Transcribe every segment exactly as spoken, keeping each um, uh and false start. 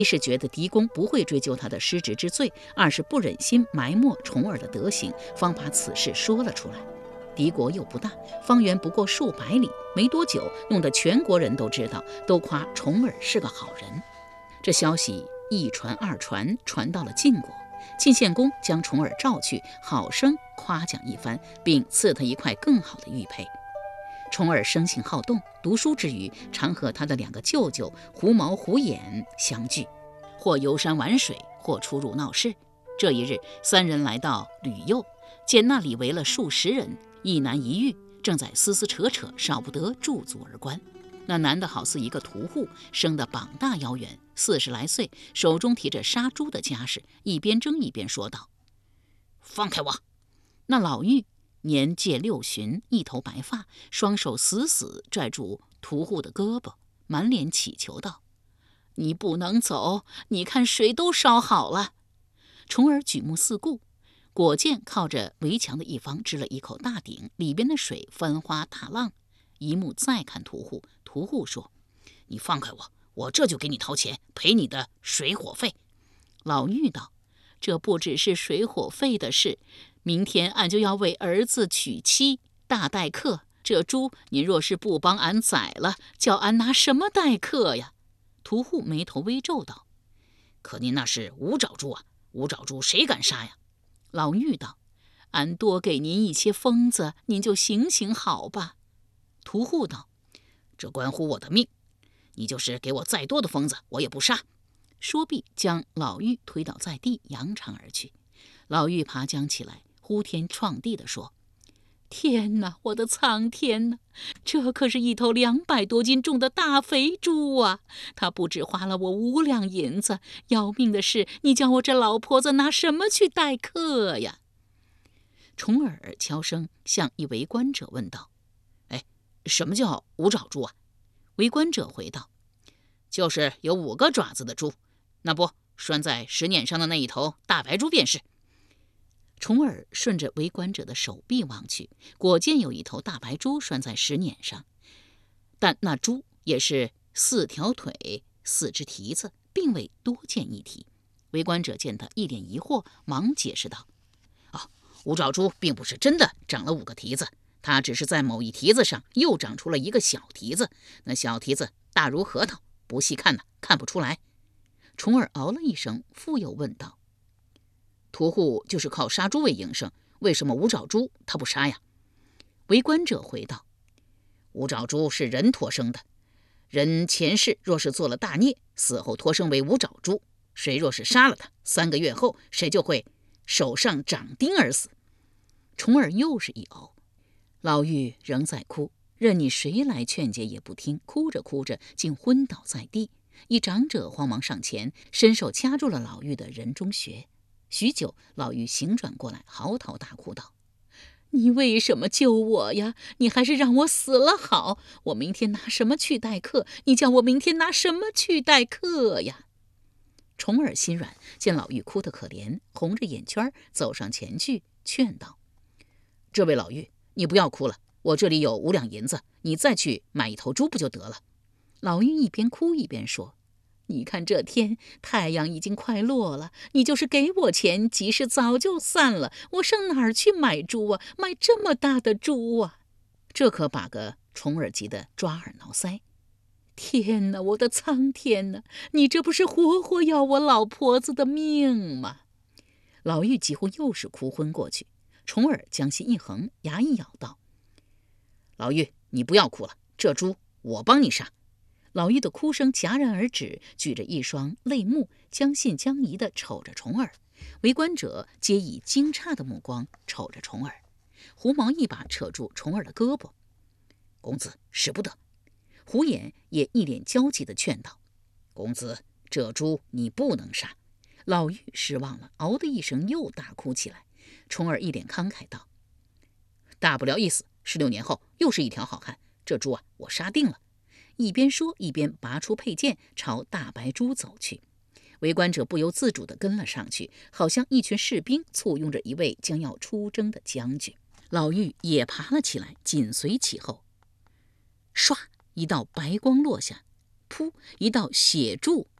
一是觉得狄公不会追究他的失职之罪，二是不忍心埋没重耳的德行，方把此事说了出来。敌国又不大，方圆不过数百里，没多久，弄得全国人都知道，都夸重耳是个好人。这消息一传二传，传到了晋国。晋献公将重耳召去，好生夸奖一番，并赐他一块更好的玉佩。重耳生性好动，读书之余，常和他的两个舅舅狐毛、狐眼相聚，或游山玩水，或出入闹市。这一日，三人来到吕右，见那里围了数十人，一男一女，正在撕撕扯扯，少不得驻足而观。那男的好似一个屠户，生得膀大腰圆，四十来岁，手中提着杀猪的家什，一边争一边说道：“放开我！”那老妪年届六旬，一头白发，双手死死拽住屠户的胳膊，满脸乞求道：“你不能走，你看水都烧好了。”重耳举目四顾，果见靠着围墙的一方支了一口大鼎，里边的水翻花大浪。一目再看屠户，屠户说：“你放开我，我这就给你掏钱赔你的水火费。”老妪道：“这不只是水火费的事，明天俺就要为儿子娶妻，大待客。这猪您若是不帮俺宰了，叫俺拿什么待客呀？”屠户眉头微皱道：“可您那是无爪猪啊，无爪猪谁敢杀呀？”老妪道：“俺多给您一些疯子，您就行行好吧。”屠户道：“这关乎我的命，你就是给我再多的疯子，我也不杀。”说毕，将老妪推倒在地，扬长而去。老妪爬将起来，呼天撞地地说：“天哪，我的苍天哪！这可是一头两百多斤重的大肥猪啊！他不只花了我五两银子，要命的是，你叫我这老婆子拿什么去待客呀？”重耳悄声向一围观者问道：“哎，什么叫五爪猪啊？”围观者回道：“就是有五个爪子的猪，那不拴在石碾上的那一头大白猪便是。”重耳顺着围观者的手臂望去，果见有一头大白猪拴在石碾上，但那猪也是四条腿四只蹄子，并未多见一蹄。围观者见他一脸疑惑，忙解释道：“哦，五爪猪并不是真的长了五个蹄子，它只是在某一蹄子上又长出了一个小蹄子，那小蹄子大如核桃，不细看呢，看不出来。”重耳嗷了一声，复又问道：“屠户就是靠杀猪为营生，为什么五爪猪他不杀呀？”围观者回道：“五爪猪是人托生的，人前世若是做了大孽，死后托生为五爪猪，谁若是杀了他，三个月后谁就会手上长钉而死。”重耳又是一嗷。老妪仍在哭，任你谁来劝解也不听，哭着哭着竟昏倒在地。一长者慌忙上前，伸手掐住了老妪的人中穴。许久，老妪醒转过来，嚎啕大哭道：“你为什么救我呀？你还是让我死了好！我明天拿什么去待客？你叫我明天拿什么去待客呀？”重耳心软，见老妪哭得可怜，红着眼圈走上前去，劝道：“这位老妪，你不要哭了，我这里有五两银子，你再去买一头猪不就得了？”老妪一边哭一边说：“你看这天，太阳已经快落了，你就是给我钱，集市早就散了，我上哪儿去买猪啊？买这么大的猪啊！”这可把个重耳急得抓耳挠腮。天哪，我的苍天哪！你这不是活活要我老婆子的命吗？老妪几乎又是哭昏过去。重耳将心一横，牙一咬道：“老妪，你不要哭了，这猪我帮你杀。”老妪的哭声戛然而止，举着一双泪目，将信将疑地瞅着重耳。围观者皆以惊诧的目光瞅着重耳。狐毛一把扯住重耳的胳膊：“公子使不得。”狐眼也一脸焦急地劝道：“公子，这猪你不能杀。”老妪失望了，嗷的一声又大哭起来。重耳一脸慷慨道：“大不了一死，十六年后又是一条好汉，这猪啊，我杀定了。”一边说一边拔出佩剑，朝大白猪走去。围观者不由自主地跟了上去，好像一群士兵簇拥着一位将要出征的将军。老妪也爬了起来，紧随其后。唰，一道白光落下，噗，一道血柱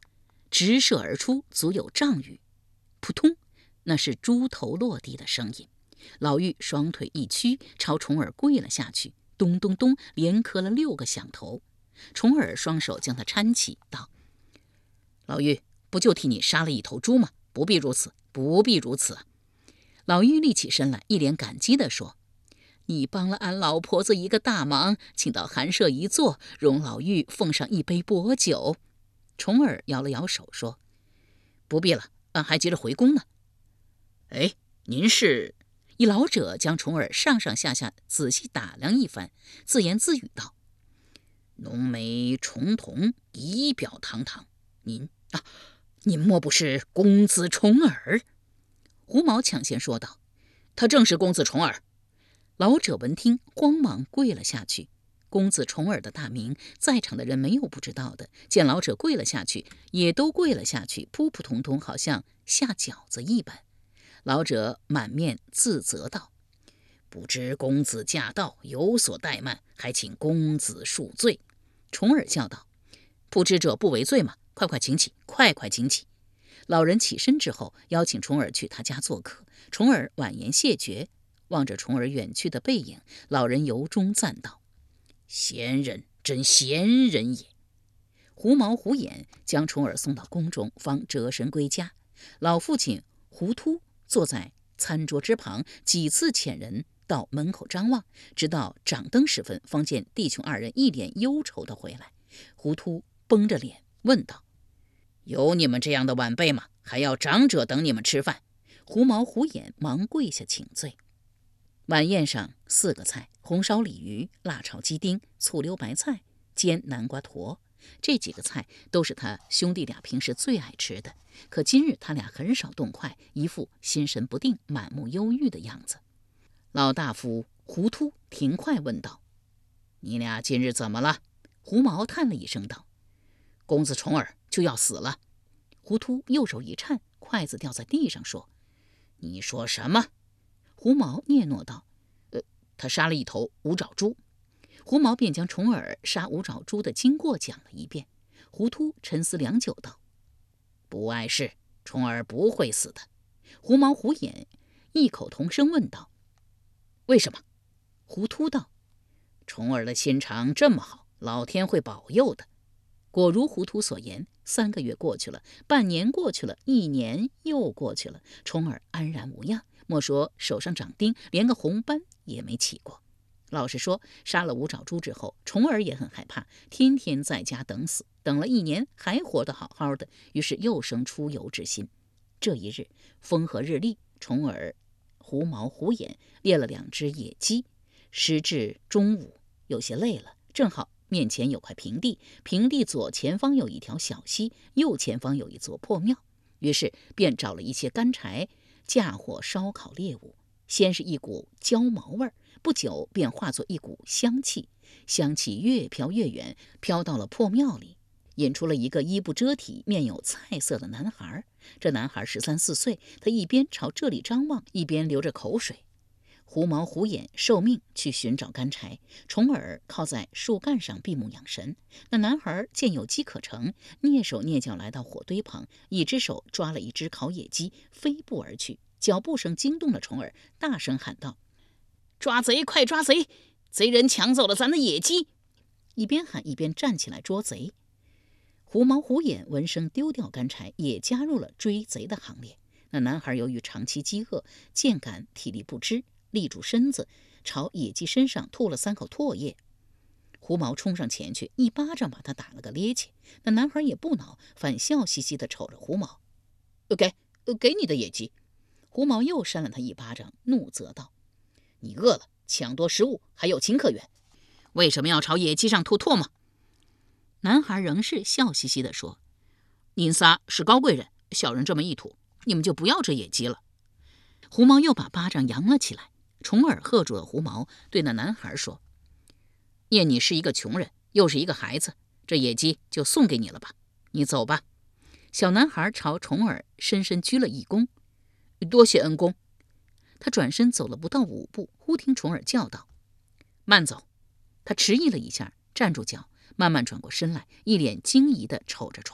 直射而出，足有丈余。扑通，那是猪头落地的声音。老妪双腿一屈，朝重耳跪了下去，咚咚咚，连磕了六个响头。重耳双手将他搀起，道：“老妪，不就替你杀了一头猪吗？不必如此，不必如此。”老妪立起身来，一脸感激地说：“你帮了俺老婆子一个大忙，请到寒舍一坐，容老妪奉上一杯薄酒。”重耳摇了摇手说：“不必了，俺还急着回宫呢。”哎，您是？一老者将重耳上上下下仔细打量一番，自言自语道：“浓眉重瞳，仪表堂堂。您啊，您莫不是公子重耳？”胡毛抢先说道：“他正是公子重耳。”老者闻听，慌忙跪了下去。公子重耳的大名，在场的人没有不知道的。见老者跪了下去，也都跪了下去，扑扑通通，好像下饺子一般。老者满面自责道：“不知公子驾到，有所怠慢，还请公子恕罪。”重耳笑道：“不知者不为罪嘛，快快请起，快快请起。”老人起身之后，邀请重耳去他家做客。重耳婉言谢绝，望着重耳远去的背影，老人由衷赞道：“贤人，真贤人也。”狐毛虎眼将重耳送到宫中，方折身归家。老父亲胡秃坐在餐桌之旁，几次遣人到门口张望，直到掌灯时分，方见弟兄二人一脸忧愁地回来。胡秃绷着脸问道：“有你们这样的晚辈吗？还要长者等你们吃饭？”狐毛虎眼忙跪下请罪。晚宴上四个菜：红烧鲤鱼、辣炒鸡丁、醋溜白菜、煎南瓜坨。这几个菜都是他兄弟俩平时最爱吃的，可今日他俩很少动筷，一副心神不定、满目忧郁的样子。老大夫胡秃停筷问道：“你俩今日怎么了？”胡毛叹了一声道：“公子重耳就要死了。”胡秃右手一颤，筷子掉在地上，说：“你说什么？”胡毛嗫嚅道：“呃，他杀了一头五爪猪。”胡毛便将重耳杀五爪猪的经过讲了一遍。胡秃沉思良久道：“不碍事，重耳不会死的。”胡毛虎眼异口同声问道：“为什么？”胡秃道：“重耳的心肠这么好，老天会保佑的。”果如胡秃所言，三个月过去了，半年过去了，一年又过去了，重耳安然无恙，莫说手上长钉，连个红斑也没起过。老实说，杀了五爪猪之后，重耳也很害怕，天天在家等死，等了一年还活得好好的，于是又生出游之心。这一日风和日丽，重耳狐毛虎眼猎了两只野鸡，时至中午，有些累了，正好面前有块平地，平地左前方有一条小溪，右前方有一座破庙，于是便找了一些干柴，架火烧烤猎物。先是一股焦毛味儿，不久便化作一股香气，香气越飘越远，飘到了破庙里，引出了一个衣不遮体、面有菜色的男孩。这男孩十三四岁，他一边朝这里张望，一边流着口水。狐毛虎眼受命去寻找干柴，重耳靠在树干上闭目养神。那男孩见有机可乘，蹑手蹑脚来到火堆旁，一只手抓了一只烤野鸡，飞步而去。脚步声惊动了重耳，大声喊道：“抓贼，快抓贼！贼人抢走了咱的野鸡！”一边喊一边站起来捉贼。狐毛虎眼闻声丢掉干柴，也加入了追贼的行列。那男孩由于长期饥饿，渐感体力不支，立住身子，朝野鸡身上吐了三口唾液。狐毛冲上前去，一巴掌把他打了个趔趄。那男孩也不恼，反笑嘻嘻地瞅着狐毛：“给，给你的野鸡。”狐毛又扇了他一巴掌，怒责道：“你饿了，抢夺食物，还有情可原，为什么要朝野鸡上吐唾沫？”男孩仍是笑嘻嘻地说：“您仨是高贵人，小人这么一吐，你们就不要这野鸡了。”狐毛又把巴掌扬了起来。重耳喝住了狐毛，对那男孩说：“念你是一个穷人，又是一个孩子，这野鸡就送给你了吧，你走吧。”小男孩朝重耳深深鞠了一躬：“多谢恩公。”他转身走了不到五步，忽听重耳叫道：“慢走！”他迟疑了一下，站住脚，慢慢转过身来，一脸惊疑地瞅着重耳。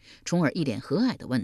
重耳一脸和蔼地问